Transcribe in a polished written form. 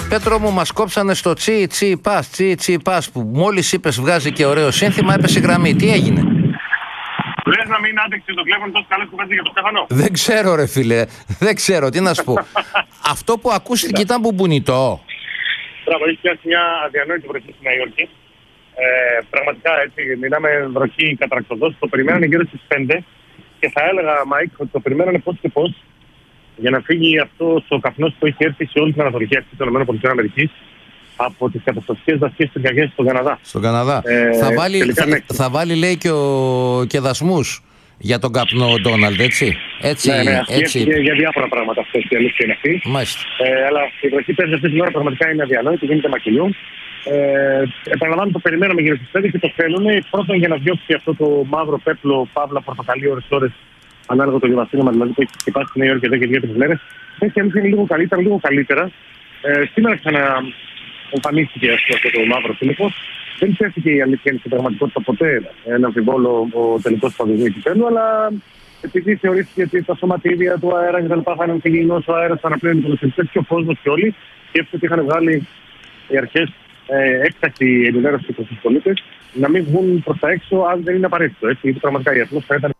Πέτρο μου, μας κόψανε στο τσι πας που μόλις είπες βγάζει και ωραίο σύνθημα, έπεσε η γραμμή. Τι έγινε? Λες να μην άντεξε το τηλέφωνο τόσο καλές κουβέντες για τον Στέφανο? Δεν ξέρω ρε φίλε, δεν ξέρω, τι να σου πω. Αυτό που ακούστηκε ήταν μπουμπουνιτό. Μπράβο, έχει πιάσει μια αδιανόητη βροχή στη Νέα Υόρκη. Πραγματικά έτσι, μιλάμε βροχή καταρακτοδός. Το περιμένανε γύρω στις 5 και θα έλεγα, Μάικ, ότι το περιμένανε πώς και πώς για να φύγει αυτός ο καπνός που έχει έρθει σε όλη την Ανατολική Ακτή των ΗΠΑ από τις καταστροφικές δασικές πυρκαγιές στον Καναδά. Στον Καναδά. Θα βάλει λέει και δασμούς για τον καπνό ο Ντόναλντ, έτσι. Έτσι. Για διάφορα πράγματα αυτό η αλήθεια είναι αυτή. Μάλιστα. Αλλά η βροχή παίζει αυτή την ώρα πραγματικά είναι αδιανόητη, γίνεται μακελιού. Επαναλαμβάνω, το περιμέναμε γύρω στις 5 και το θέλουν. Πρώτον για να διώξει αυτό το μαύρο πέπλο, παύλα, πορτοκαλί, ώρες, ανάλογα το διαβαστήριο δηλαδή που έχει χτυπάσει στη Νέα Υόρκη εδώ και 2-3 μέρες. Έχει είναι λίγο καλύτερα. Σήμερα ξαναεμφανίστηκε αυτό το μαύρο σύλλογο. Δεν τέθηκε η αλήθεια στην πραγματικότητα ποτέ ένα αμφιβόλο ο τελικός του παγκοσμίου κυπέλλου, αλλά επειδή θεωρήθηκε ότι τα σωματίδια του αέρα και τα λοιπά θα είναι αμφιλινός ο αέρας, θα αναπλέον οι πολιτικές και ο κόσμος και όλοι, και ότι είχαν βγάλει οι αρχές έκτακτη ενημέρωση προς τους πολίτες να μην βγουν προς τα έξω αν δεν είναι απαραίτητο. Έτσι, γιατί πραγματικά η ατμόσφαιρα ήταν